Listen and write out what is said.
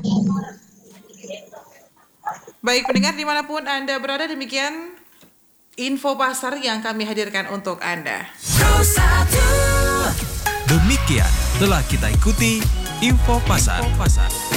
Baik pendengar dimanapun Anda berada, demikian info pasar yang kami hadirkan untuk Anda. Demikian telah kita ikuti info pasar.